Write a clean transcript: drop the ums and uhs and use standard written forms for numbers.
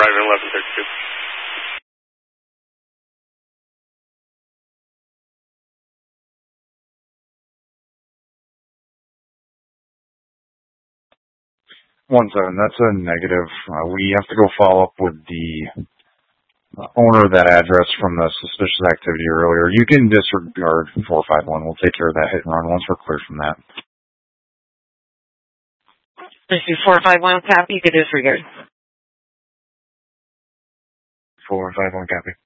driving 1132. That's a negative. We have to go follow up with the owner of that address from the suspicious activity earlier. You can disregard 451. We'll take care of that hit and run once we're clear from that. This is 451 copy. You can disregard. 451 copy.